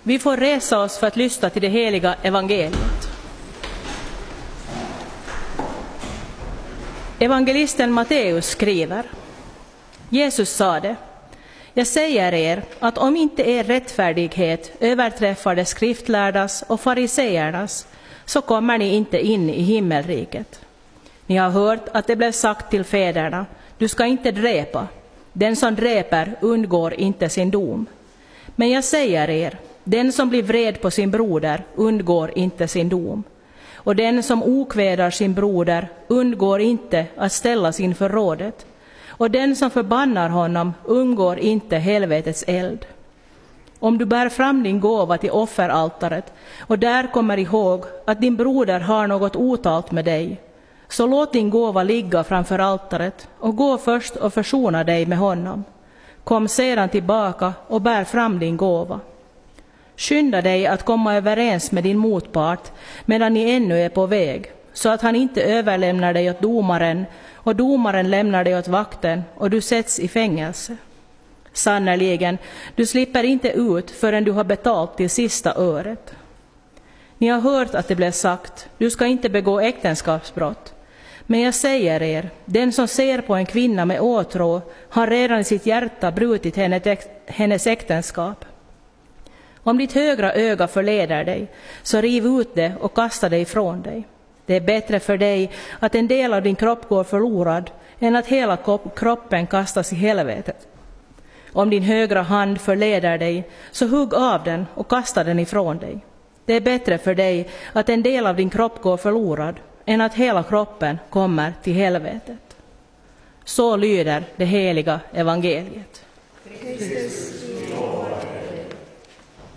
Vi får resa oss för att lyssna till det heliga evangeliet. Evangelisten Matteus skriver: Jesus sade: jag säger er att om inte er rättfärdighet överträffar de skriftlärdas och fariseernas, så kommer ni inte in i himmelriket. Ni har hört att det blev sagt till fäderna: du ska inte dräpa. Den som dräper undgår inte sin dom. Men jag säger er, den som blir vred på sin broder undgår inte sin dom. Och den som okvädar sin broder undgår inte att ställas inför rådet. Och den som förbannar honom undgår inte helvetets eld. Om du bär fram din gåva till offeraltaret och där kommer ihåg att din broder har något otalt med dig, så låt din gåva ligga framför altaret och gå först och försona dig med honom. Kom sedan tillbaka och bär fram din gåva. Skynda dig att komma överens med din motpart medan ni ännu är på väg, så att han inte överlämnar dig åt domaren och domaren lämnar dig åt vakten och du sätts i fängelse. Sannoliken, du slipper inte ut förrän du har betalt till sista öret. Ni har hört att det blev sagt: du ska inte begå äktenskapsbrott. Men jag säger er, den som ser på en kvinna med åtrå har redan i sitt hjärta brutit hennes äktenskap. Om ditt högra öga förleder dig, så riv ut det och kasta det ifrån dig. Det är bättre för dig att en del av din kropp går förlorad än att hela kroppen kastas i helvetet. Om din högra hand förleder dig, så hugg av den och kasta den ifrån dig. Det är bättre för dig att en del av din kropp går förlorad än att hela kroppen kommer till helvetet. Så lyder det heliga evangeliet. Kristus,